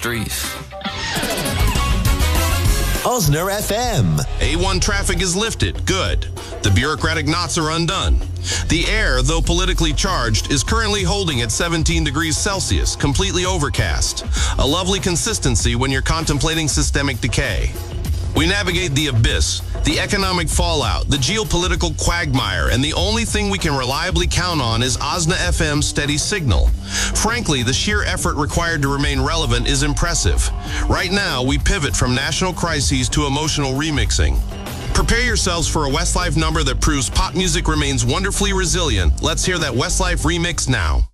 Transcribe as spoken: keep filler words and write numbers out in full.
streets. Osner F M. A one traffic is lifted. Good. The bureaucratic knots are undone. The air, though politically charged, is currently holding at seventeen degrees Celsius, completely overcast. A lovely consistency when you're contemplating systemic decay. We navigate the abyss, the economic fallout, the geopolitical quagmire, and the only thing we can reliably count on is Osna F M's steady signal. Frankly, the sheer effort required to remain relevant is impressive. Right now, we pivot from national crises to emotional remixing. Prepare yourselves for a Westlife number that proves pop music remains wonderfully resilient. Let's hear that Westlife remix now.